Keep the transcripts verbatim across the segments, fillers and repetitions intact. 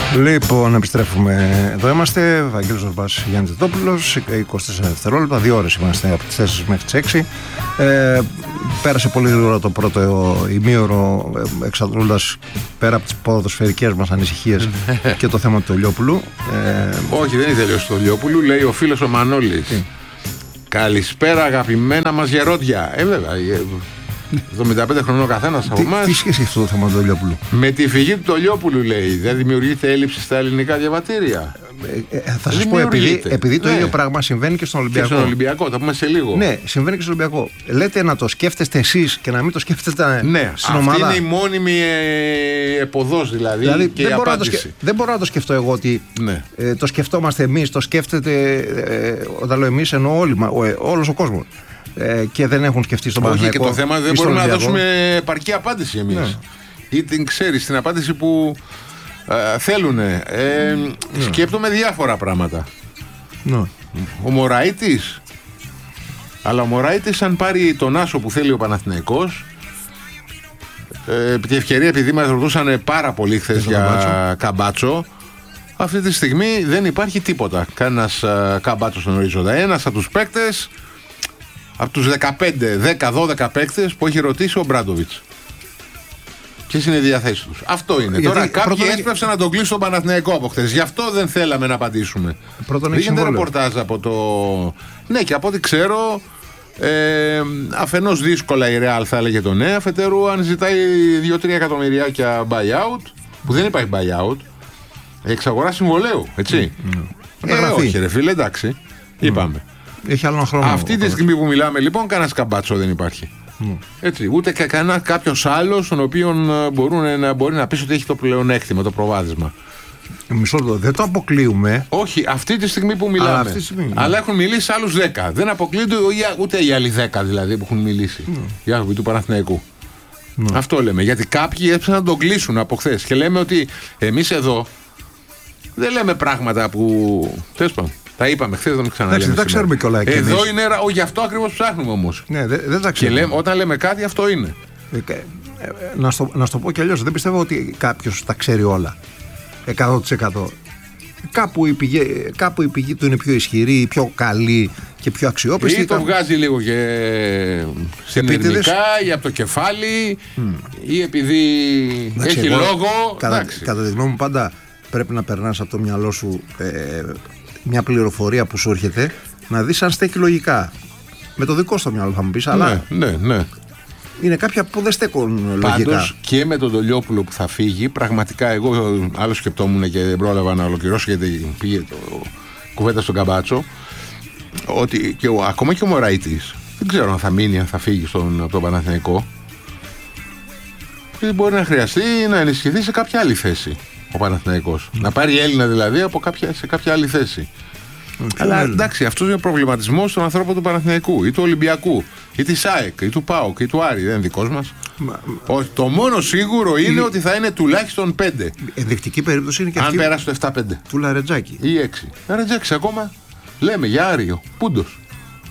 Λοιπόν, επιστρέφουμε. Εδώ είμαστε. Βαγγέλης Ζορμπάς, Γιάννης Δεδόπουλος. είκοσι τέσσερα δευτερόλεπτα, δύο ώρες είμαστε από τις τέσσερις μέχρι τις έξι. Ε, πέρασε πολύ γρήγορα το πρώτο ημίωρο, εξαντλώντας πέρα από τις ποδοσφαιρικές μας ανησυχίες και το θέμα του Τολιόπουλου. Ε, Όχι, δεν είναι τελείως του Τολιόπουλου, λέει ο φίλος ο Μανώλης. Τι? Καλησπέρα, αγαπημένα μας γερόντια. Ε, βέβαια. εβδομήντα πέντε χρονών ο καθένας από εμάς. Τι σχέση έχει αυτό το θέμα του Τολιόπουλου? Με τη φυγή του Τολιόπουλου, λέει, δεν δημιουργείται έλλειψη στα ελληνικά διαβατήρια. Ε, ε, θα σας πω, επειδή, επειδή το ναι. ίδιο πράγμα συμβαίνει και στον Ολυμπιακό. Και στον Ολυμπιακό, θα πούμε σε λίγο. Ναι, συμβαίνει και στον Ολυμπιακό. Λέτε να το σκέφτεστε εσείς και να μην το σκέφτεστε ναι, στην ομάδα. Αυτή είναι η μόνιμη ε, εποδός δηλαδή, δηλαδή και δεν η μπορώ απάντηση. Σκε... Δεν μπορώ να το σκεφτώ εγώ ότι ναι. ε, το σκεφτόμαστε εμείς, το σκέφτεται, ε, όταν λέω εμείς εννοώ όλοι, ε, όλος ο κόσμος. Ε, και δεν έχουν σκεφτεί στον Παναθηναϊκό. Όχι, και το θέμα δεν μπορούμε να δώσουμε επαρκή απάντηση εμείς. Ναι. Ή την ξέρεις, την απάντηση που ε, θέλουν. Ε, ναι. Σκέπτομαι διάφορα πράγματα. Ναι. Ο Μωραΐτης. Αλλά ο Μωραΐτης, αν πάρει τον άσο που θέλει ο Παναθηναϊκός, ε, επί τη ευκαιρία, επειδή μας ρωτούσαν πάρα πολύ χθες για καμπάτσο. καμπάτσο, αυτή τη στιγμή δεν υπάρχει τίποτα. Κανένας uh, καμπάτσο στον ορίζοντα. Ένας από τους παίκτες, από τους δεκαπέντε, δέκα, δώδεκα παίκτες που έχει ρωτήσει ο Μπράντοβιτς. Ποιες είναι οι διαθέσεις τους. Αυτό είναι. Γιατί τώρα κάποιοι πρώτον... έσπευσαν να τον κλείσουν τον Παναθηναϊκό από χθες. Γι' αυτό δεν θέλαμε να απαντήσουμε. Πήγαινε ρεπορτάζ από το. Ναι, και από ό,τι ξέρω, ε, αφενός δύσκολα η Real θα έλεγε το ναι. Αφετέρου, αν ζητάει δύο τρία εκατομμυριάκια buyout, που δεν υπάρχει buyout, εξαγορά συμβολέου. Έτσι. Mm. Ε, όχι, ρε φίλε, εντάξει. Mm. Είπαμε. Έχει άλλο χρόνο. Αυτή τη στιγμή που μιλάμε, λοιπόν, κανένα καμπάτσο δεν υπάρχει. Mm. Έτσι, ούτε και κανένα κάποιος άλλος, τον οποίο μπορούν να, μπορεί να πει ότι έχει το πλεονέκτημα, το προβάδισμα. Μισό λεπτό, δεν το αποκλείουμε. Όχι, αυτή τη στιγμή που μιλάμε. Αλλά, αυτή στιγμή, αλλά έχουν μιλήσει άλλους δέκα. Δεν αποκλείονται ούτε οι άλλοι δέκα δηλαδή που έχουν μιλήσει. Mm. Οι άνθρωποι του Παναθηναϊκού. Mm. Αυτό λέμε. Γιατί κάποιοι έψαν να τον κλείσουν από χθες. Και λέμε ότι εμείς εδώ δεν λέμε πράγματα που. Τέλος πάντων. Τα είπαμε χθες, δεν ξαναλέμε. Δεν τα ξέρουμε κιόλα. Εδώ είναι. Ο, γι' αυτό ακριβώς ψάχνουμε όμως. Ναι, δεν, δεν τα ξέρουμε. Και λέμε, όταν λέμε κάτι, αυτό είναι. Ε, ε, να, στο, να στο πω κι αλλιώς. Δεν πιστεύω ότι κάποιος τα ξέρει όλα. εκατό τοις εκατό. Κάπου η, πηγή, κάπου η πηγή του είναι πιο ισχυρή, πιο καλή και πιο αξιόπιστη. Ή το βγάζει λίγο και συνειδητικά ή από το κεφάλι, mm. ή επειδή εντάξει, έχει εγώ, λόγο. Κατά, κατά τη γνώμη μου, πάντα πρέπει να περνάς από το μυαλό σου ε, μια πληροφορία που σου έρχεται, να δεις αν στέκει λογικά. Με το δικό στο μυαλό θα μου πεις, ναι, αλλά ναι, ναι. είναι κάποια που δεν στέκουν λογικά. Πάντως και με τον Τολιόπουλο που θα φύγει, πραγματικά εγώ άλλο σκεπτόμουν και δεν πρόλαβα να ολοκληρώσω γιατί πήγε το κουβέντα στον Καμπάτσο, ότι και ο, ακόμα και ο Μωραΐτης δεν ξέρω αν θα μείνει, αν θα φύγει στον, από τον Παναθηναϊκό, γιατί μπορεί να χρειαστεί να ενισχυθεί σε κάποια άλλη θέση ο Παναθηναϊκός. Mm. Να πάρει Έλληνα δηλαδή από κάποια, σε κάποια άλλη θέση. Mm. Αλλά εντάξει, αυτός είναι ο προβληματισμός των ανθρώπων του Παναθηναϊκού ή του Ολυμπιακού ή της ΑΕΚ ή του ΠΑΟΚ ή του Άρη. Δεν είναι δικός μας. Μα, ο, το μόνο σίγουρο είναι η... ότι θα είναι τουλάχιστον πέντε. Ενδεικτική περίπτωση είναι και αυτή. Αν πέρασε το επτά πέντε. Του Λαρετζάκη. Ή έξι. Λαρετζάκης ακόμα λέμε για Άριο. Πούντος.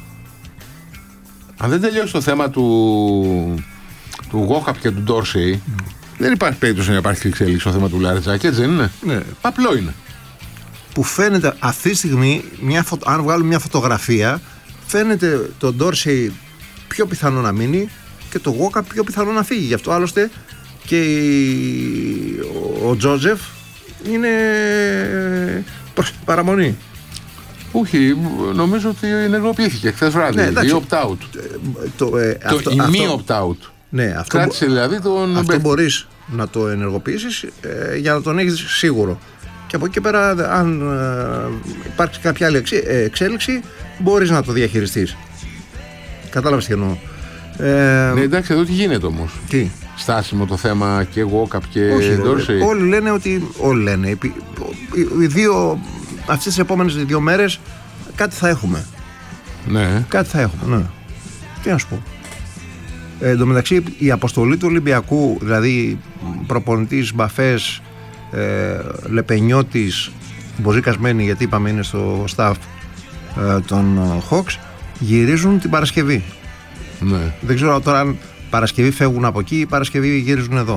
Αν δεν τελειώσει το θέμα του, του Γόχαπ και του Ντόρσεϊ, mm. δεν υπάρχει περίπτωση να υπάρχει εξέλιξη στο θέμα του Λαρετζάκη, έτσι δεν είναι? Ναι. Απλό είναι. Που φαίνεται αυτή τη στιγμή, μια φω... αν βγάλουμε μια φωτογραφία, φαίνεται τον Ντόρσεϊ πιο πιθανό να μείνει και το Γόκαπ πιο πιθανό να φύγει. Γι' αυτό άλλωστε και η... ο Τζότζεφ είναι προς παραμονή. Όχι, νομίζω ότι ενεργοποιήθηκε χθες βράδυ. Ναι, ή opt-out. Το, ε, το, αυτό, η αυτό, μη opt-out. Ναι, αυτό, κράτησε δηλαδή τον. Αυτό μπορείς να το ενεργοποιήσεις ε, για να τον έχεις σίγουρο. Και από εκεί και πέρα, αν ε, υπάρξει κάποια άλλη εξέλιξη, μπορείς να το διαχειριστείς. Κατάλαβες τι εννοώ. Ε, ναι, εντάξει, εδώ τι γίνεται όμως. Τι. Στάσιμο το θέμα και εγώ και Ντόρσεϊ. Όλοι λένε ότι. Όλοι λένε. Οι, οι δύο, αυτές τις επόμενες δύο μέρες κάτι θα έχουμε. Ναι. Κάτι θα έχουμε, ναι. Τι να σου πω. Ε, εν τω μεταξύ, η αποστολή του Ολυμπιακού, δηλαδή προπονητής, Μπαφές, ε, Λεπενιώτης, Μποζίκας μένει γιατί είπαμε είναι στο staff ε, των Hawks, γυρίζουν την Παρασκευή. Ναι. Δεν ξέρω τώρα αν Παρασκευή φεύγουν από εκεί ή Παρασκευή γυρίζουν εδώ.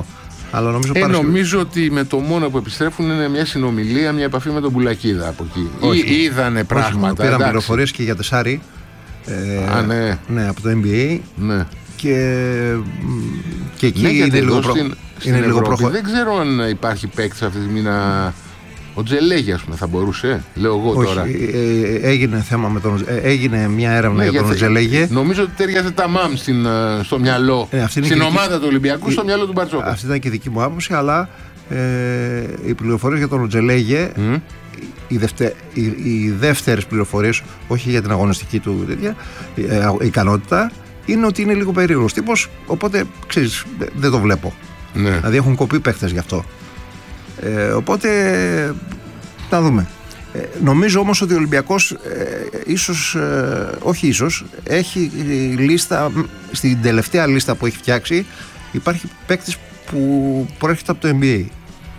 Αλλά νομίζω, ε, νομίζω ότι με το μόνο που επιστρέφουν είναι μια συνομιλία, μια επαφή με τον Πουλακίδα από εκεί. Όχι, Ή, είδανε πράγματα. Πήραν πληροφορίες και για Τεσάρι. Ε, Α, ναι. ναι, από το N B A. Ναι. Και, και εκεί ναι, είναι λίγο προ... στην, στην είναι λίγο προχω... Δεν ξέρω αν υπάρχει παίκτης αυτή τη στιγμή να... Ο Τζελέγη, ας πούμε, θα μπορούσε, λέω εγώ. Όχι, τώρα. Ε, έγινε θέμα με τον έγινε μια έρευνα ναι, για τον Τζελέγη. Νομίζω ότι ταιριάζει τα μάμ στην, στο μυαλό, ε, στην ομάδα δική... του Ολυμπιακού, η... στο μυαλό του Μπαρτζόκα. Αυτή ήταν και η δική μου άποψη, αλλά ε, οι πληροφορίες για τον Τζελέγη, mm. οι, δευτε... οι, οι δεύτερες πληροφορίες, όχι για την αγωνιστική του τέτοια, η, η ικανότητα, είναι ότι είναι λίγο περίεργος τύπος, οπότε ξέρεις, δεν το βλέπω. Ναι. Δηλαδή έχουν κοπεί παίχτες γι' αυτό. Ε, οπότε να δούμε. Ε, νομίζω όμως ότι ο Ολυμπιακός ε, ίσως, ε, όχι ίσως, έχει λίστα, στην τελευταία λίστα που έχει φτιάξει υπάρχει παίκτης που προέρχεται από το N B A.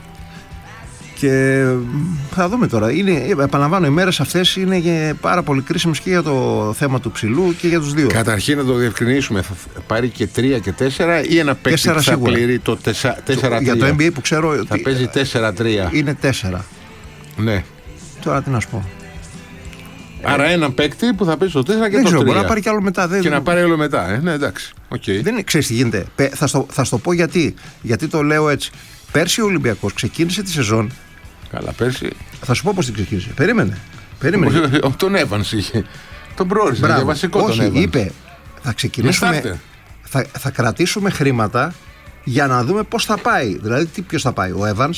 Και θα δούμε τώρα. Είναι, επαναλαμβάνω, οι μέρες αυτές είναι πάρα πολύ κρίσιμες και για το θέμα του ψηλού και για τους δύο. Καταρχήν να το διευκρινίσουμε, θα πάρει και τρία και τέσσερα ή ένα παίκτη που θα πληρεί το τέσσερα τρία. Για το N B A που ξέρω θα ότι παίζει τέσσερα τρία. Είναι τέσσερα. Ναι. Τώρα τι να σου πω. Άρα ένα παίκτη που θα παίζει το τέσσερα και δεν το ξέρω, τρία. Μπορεί να πάρει και άλλο μετά. Και δεν... να πάρει άλλο μετά. Ε, ναι, εντάξει. Okay. Δεν είναι, ξέρεις τι γίνεται. Θα στο, θα στο πω γιατί. Γιατί το λέω έτσι. Πέρσι ο Ολυμπιακός ξεκίνησε τη σεζόν. Καλά, πέρσι. Θα σου πω πώς την ξεκίνησε. Περίμενε. Περίμενε. Τον Evans είχε. Τον πρόορισε. Για βασικό όχι, τον Evans. Είπε, θα ξεκινήσουμε. Θα, θα κρατήσουμε χρήματα για να δούμε πώς θα πάει. Δηλαδή, τι, ποιος θα πάει. Ο Evans.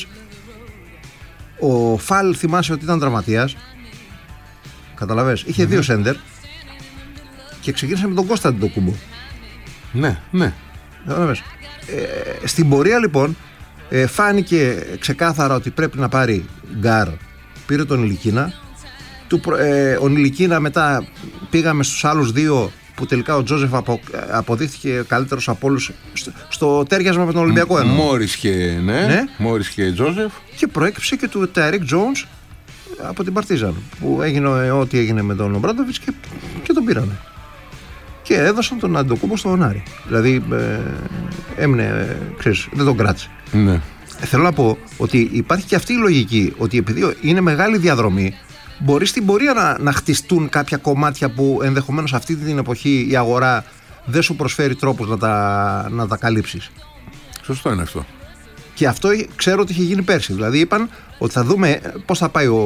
Ο Φαλ, θυμάσαι ότι ήταν τραυματίας. Καταλαβες. Είχε mm-hmm. δύο σέντερ. Και ξεκίνησε με τον Κώστα Αντετοκούνμπο. Ναι, ναι. Καταλαβες. Ε, στην πορεία λοιπόν. Ε, φάνηκε ξεκάθαρα ότι πρέπει να πάρει γκάρ. Πήρε τον Ηλικίνα. Του, ε, ο Ηλικίνα μετά πήγαμε στους άλλους δύο που τελικά ο Τζόζεφ απο, αποδείχθηκε καλύτερος από όλους στο, στο τέριασμα με τον Ολυμπιακό εννοώ. Μόρις και, ναι, ναι. Μόρις και Τζόζεφ. Και προέκυψε και του Τάιρικ Τζόουνς από την Παρτίζαν που έγινε ό,τι έγινε με τον Ομπράντοβιτς και, και τον πήρανε. Και έδωσαν τον Αντετοκούνμπο στον Άρη. Δηλαδή ε, έμεινε, ξέρεις, δεν τον κράτησε. Ναι. Θέλω να πω ότι υπάρχει και αυτή η λογική ότι επειδή είναι μεγάλη διαδρομή, μπορεί στην πορεία να, να χτιστούν κάποια κομμάτια που ενδεχομένως αυτή την εποχή η αγορά δεν σου προσφέρει τρόπους να τα, να τα καλύψεις. Σωστό είναι αυτό. Και αυτό ξέρω ότι είχε γίνει πέρσι. Δηλαδή είπαν ότι θα δούμε πώς θα πάει ο,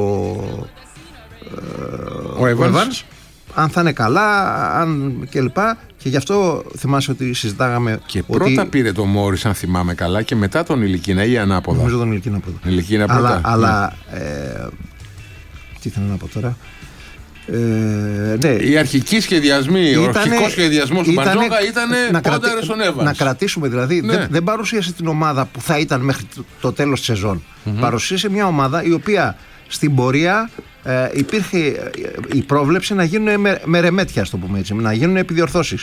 ο, ο Evans. Evans, αν θα είναι καλά, αν κλπ. Και γι' αυτό θυμάσαι ότι συζητάγαμε. Και ότι... πρώτα πήρε τον Μόρις, αν θυμάμαι καλά, και μετά τον Ηλικίνα ή ανάποδα. Νομίζω τον Ηλικίνα πρώτα. Ηλικίνα πρώτα. Αλλά, αλλά ε, τι θέλω να πω τώρα. Ε, ναι. Οι αρχικοί σχεδιασμοί, ήτανε, ο αρχικός σχεδιασμός του Μπαρτζόκα ήταν πόνταρε στον Evans. Να κρατήσουμε δηλαδή. Ναι. Δεν, δεν παρουσίασε την ομάδα που θα ήταν μέχρι το, το τέλος της σεζόν. Mm-hmm. Παρουσίασε μια ομάδα η οποία στην πορεία ε, υπήρχε η πρόβλεψη να γίνουν με, με ρεμέτια, το πούμε έτσι, να γίνουν επιδιορθώσεις.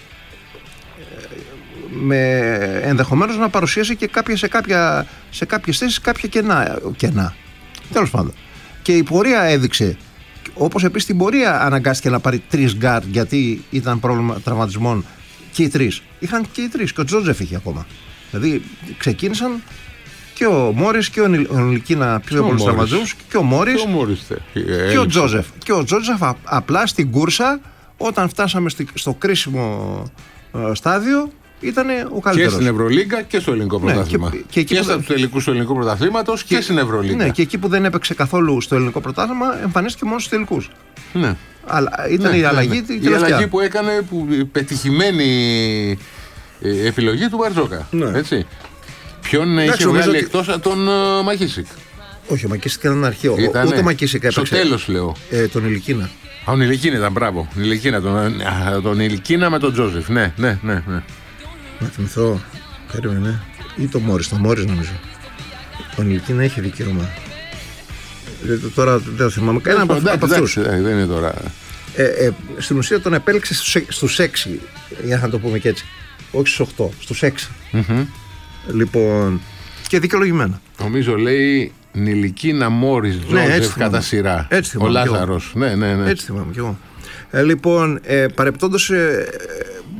Με ενδεχομένως να παρουσίασε και κάποια, σε, κάποια, σε κάποιες θέσεις κάποια κενά, κενά. Τέλος πάντων. Και η πορεία έδειξε, όπως επίσης την πορεία αναγκάστηκε να πάρει τρεις γκάρ γιατί ήταν πρόβλημα τραυματισμών και οι τρεις. Είχαν και οι τρεις και ο Τζότζεφ είχε ακόμα. Δηλαδή ξεκίνησαν και ο Μόρις και ο Ηλικίνα πιο πολλούς τραυματισμούς και ο Μόρις και, και ο Τζόζεφ. Και ο Τζόζεφ απλά στην κούρσα όταν φτάσαμε στο κρίσιμο στάδιο ήταν ο καλύτερος. Και στην Ευρωλίγκα και στο ελληνικό πρωτάθλημα. Ναι, και, και, και στους τελικούς του ελληνικού πρωταθλήματος και, και στην Ευρωλίγκα. Ναι, και εκεί που δεν έπαιξε καθόλου στο ελληνικό πρωτάθλημα εμφανίστηκε μόνο στους τελικούς. Ναι. Αλλά ήταν ναι, η αλλαγή. Ναι, ναι. Η αλλαγή που έκανε, που, πετυχημένη επιλογή του Μπαρτζόκα. Ναι. Έτσι. Ποιον είχε βγάλει ότι... εκτός από τον uh, Μακίσικ. Όχι, ο Μακίσικ ήταν αρχαίο. Ούτε ο Μακίσικ έπαιξε. Στο τέλος λέω. Ε, τον Ηλικίνα. Α, τον Ηλικίνα ήταν, μπράβο. Ηλικίνα, τον, τον Ηλικίνα με τον Τζόζεφ. Ναι, ναι, ναι. ναι. Να θυμηθώ. Περίμενε. Ή το Μόρις. Το Μόρις νομίζω. Τον Ηλικίνα έχει δικαίωμα. Τώρα δεν το θυμάμαι. Ένα από, από αυτούς. Δεν είναι τώρα. Ε, ε, στην ουσία τον επέλεξε στους έξι. Για να το πούμε και έτσι. Όχι στους οκτώ. Στους έξι. Mm-hmm. Λοιπόν. Και δικαιολογημένα. Νομίζω λέει Νιλικίνα, Μόρις, Τζόζεφ κατά σειρά. Έτσι ο Λάζαρος. Ναι, ναι, ναι. Έτσι θυμάμαι κι εγώ. Ε, λοιπόν, ε, παρεπτόντως, ε,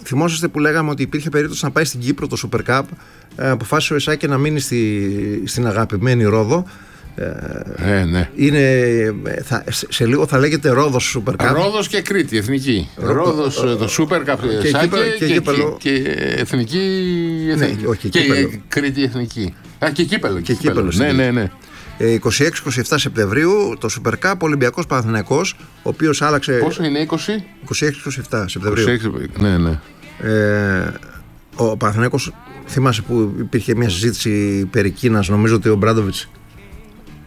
θυμόσαστε που λέγαμε ότι υπήρχε περίπτωση να πάει στην Κύπρο το Super Cup. Ε, αποφάσισε ο Εσάκη να μείνει στη, στην αγαπημένη Ρόδο. Ε, ναι. Είναι, θα, σε λίγο θα λέγεται Ρόδος Super Cup. Ρόδος και Κρήτη, εθνική. Ρόδος το Super Cup και, Σάκε, και, και, και, και εθνική. Ναι, όχι, και κύπελο. Κρήτη εθνική. Α, και κύπελο. Και κύπελο. Ναι, ναι, ναι. είκοσι έξι είκοσι επτά Σεπτεμβρίου το Super Cup, Ολυμπιακός Παναθηναϊκός, ο οποίος άλλαξε. Πόσο είναι, είκοσι? είκοσι έξι είκοσι επτά Σεπτεμβρίου. είκοσι έξι, ναι, ναι. Ε, ο Παναθηναϊκός, θυμάσαι που υπήρχε μια συζήτηση περί Κίνας, νομίζω ότι ο Μπράντοβιτς